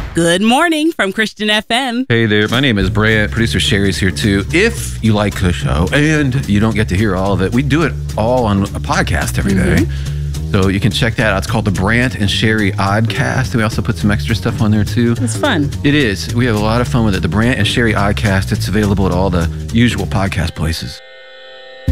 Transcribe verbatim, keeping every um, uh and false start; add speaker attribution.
Speaker 1: Good morning from Christian F M.
Speaker 2: Hey there, my name is Brant. Producer Sherry's here too. If you like the show and you don't get to hear all of it, we do it all on a podcast every day. Mm-hmm. So you can check that out. It's called the Brant and Sherry Oddcast. And we also put some extra stuff on there too.
Speaker 1: It's fun.
Speaker 2: It is. We have a lot of fun with it. The Brant and Sherry Oddcast. It's available at all the usual podcast places.